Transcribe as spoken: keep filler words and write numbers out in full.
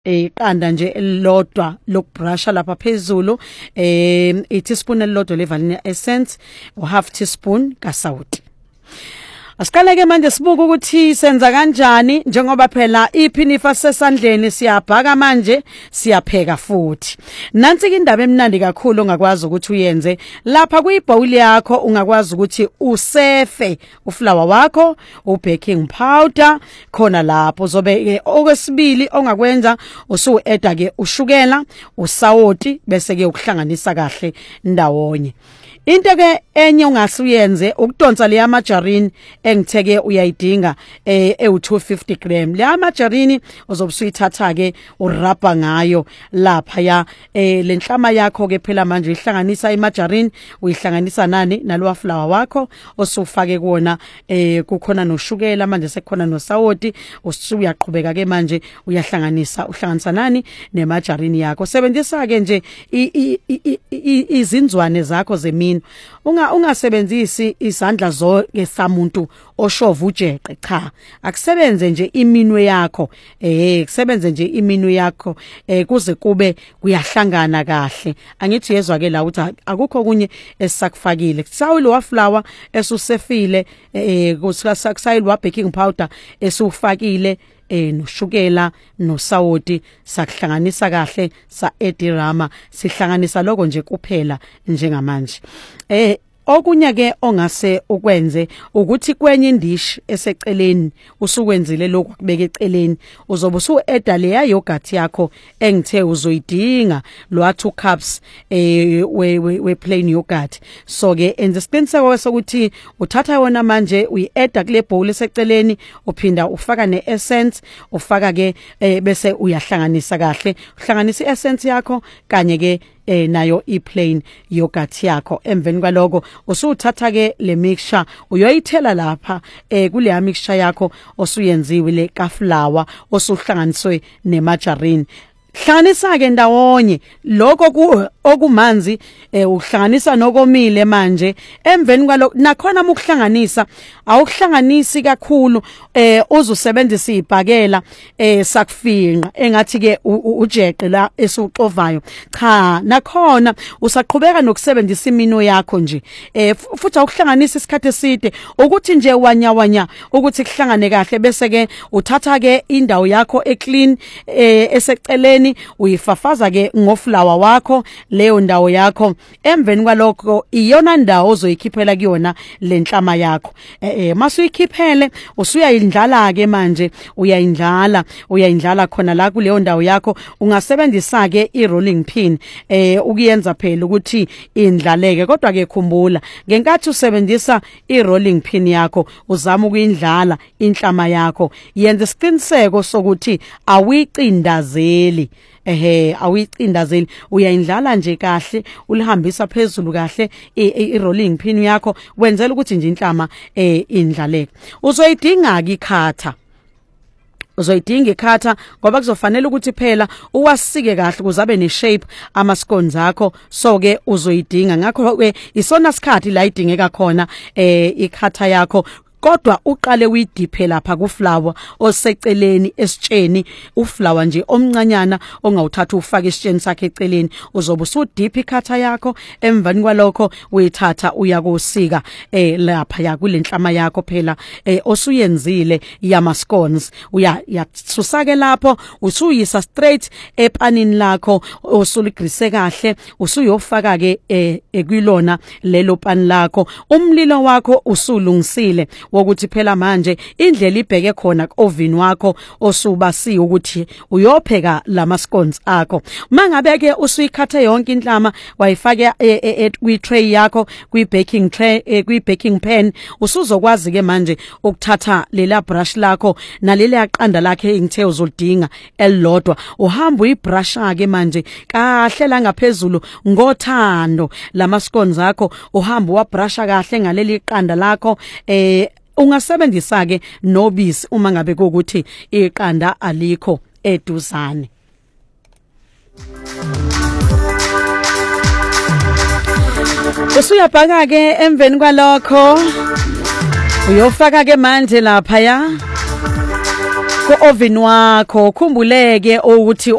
iqanda nje elilodwa lokubrusha lapha phezulu, eh i teaspoon elilodwa le vanilla essence, u half teaspoon kasawoti. Asiqaleke manje sibuka ukuthi senza kanjani njengoba phela iphinifa sesandleni siyabhaka manje siyapheka futhi. Nansi ke indaba emnandi kakhulu ongakwazi ukuthi uyenze lapha kuyibowl yakho, ungakwazi ukuthi usefe uflour wakho, u baking powder khona lapho. Zobe okwesibili ongakwenza usu add ke ushukela, usawoti bese ke ukuhlanganisa kahle ndawonye. Into ke enye ungasuyenze ukudonsa le margarine engitheke uyayidinga eh e two fifty gram. Le margarine uzobusuyithatha ke urabha ngayo lapha ya eh lenhlama yakho ke phela manje ihlanganisa imargarine, uyihlanganisa nani nalwa flour wakho osufake kuona eh kukhona noshukela manje sekukhona nosawoti, usuyaqhubeka ke manje uyahlanganisa uhlanganisa nani nemargarine yakho. Sebenzisa ke nje izinzwane zakho zemini, unga ungasebenzisi izandla zonke samuntu oshova ujeqe, cha, akusebenze nje iminwe yakho, eh kusebenze nje iminwe yakho eh kuze kube kuyahlangana kahle. Angithi yezwa ke la ukuthi akukho kunye esakufakile. Kusawile wa flour esusefile eh kusayile wa baking powder esufakile eh noshukela nosawoti, sakuhlanganisa kahle sa edirama, sihlanganisa lokho nje kuphela njengamanje. Eh okunye ke ongase ukwenze ukuthi kwenye indish eseceleni usukwenzile lokhu kubeka eceleni, uzobe usu add leya yogurt yakho engithe uzoyidinga lo two cups eh we, we, we plain yogurt. So ke enze isiqiniseko sokuthi uthatha yona manje uyi add kule bowl eseceleni, uphinda ufaka ne essence, ufaka ke eh, bese uyahlanganisa kahle, uhlanganisa essence yakho kanye ke eh nayo iplain yogurt yakho. Emveni kwaloko usuthatha ke le mixture uyoyithela lapha eh kule mixture yakho osuyenziwe le ka flour osuhlanganiswe ne margarine. Hlanganisa ke ndawonye lokho ku okumanzi eh uhlanganisa nokomile manje. Emveni kwalokho nakhona ukuhlanganisa awuhlanganisi kakhulu eh uzusebenzisa ibhakela eh sakufinqa engathi ke ujeqe la esuxovayo, cha, nakhona usaqhubeka nokusebenzisa imino yakho nje eh futhi awuhlanganisa isikhathi eside ukuthi nje wanya wanya ukuthi kuhlangane kahle, bese ke uthatha ke indawo yakho eclean eh eseceleni uyifafaza ke ngoflour wakho leyo ndawo yakho. Emveni kwalokho iyona ndawo ozoyikhiphela kuyona lenhlama yakho. Eh masuyikhiphele usuyayindlala ke manje, uyayindlala uyayindlala khona la kuleyo ndawo yakho. Ungasebenzisa ke i rolling pin eh ukuyenza phela ukuthi indlaleke, kodwa ke khumbula ngenkathi usebenzisa i rolling pin yakho uzama ukuyindlala inhlama yakho, yenza isiqiniseko sokuthi awuyicindazeli. Ehe awuyicindazeli, uyayindlala nje kahle, ulihambisa phezulu kahle i rolling pin yakho, wenzela ukuthi nje inhlama eh indlaleke. Uzoyidinga ke ikhatha, uzoyidinga ikhatha ngoba kuzofanele ukuthi phela uwasike kahle kuzabe ne shape ama scones akho. So ke uzoyidinga, ngakho ke isona sikhathi la idingeka khona eh ikhatha yakho, kodwa uqale uyidiphe lapha ku flour oseceleni esitsheni, uflour nje omncanyana ongawuthatha ufake esitsheni sakhe eceleni. Uzobe usudipha ikhatha yakho, emvani kwalokho uyithatha uyakosika eh lapha ya kulenhlama yakho phela eh osuyenzile yama scones, uya yasusake lapho usuyisa straight epanini lakho osuligrise kahle, usuyofaka ke eh ekwilona lelo pan lakho. Umlilo wakho usulungisile wokuthi phela manje indlela ibheke khona ku-oven wakho osubasiwe ukuthi uyopheka lama scones akho. Mangabe ke usuyikhathe yonke inhlama wayifaka kwi tray yakho, kwi baking tray, kwi baking pan, usuzokwazi ke manje ukuthatha lela brush lakho nalela yaqanda lakhe engithe uzolidinga elilodwa, uhamba uyibrusha ke manje kahle la ngaphezulu ngothando lama scones akho, uhamba wabrusha kahle ngaleli qanda lakho. eh Ungasebenzisa ke nobisi uma ngabe ukuthi iqanda alikho eduzane. Usuyabhaka ke emveni kwalokho uyofaka ke manje lapha ya ko oven wakho khumbuleke ukuthi